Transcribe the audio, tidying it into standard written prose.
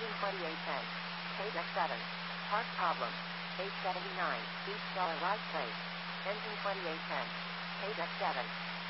Engine 2810. Page X7. Park problem. 879. Each dollar right place. Engine 2810. Page X7.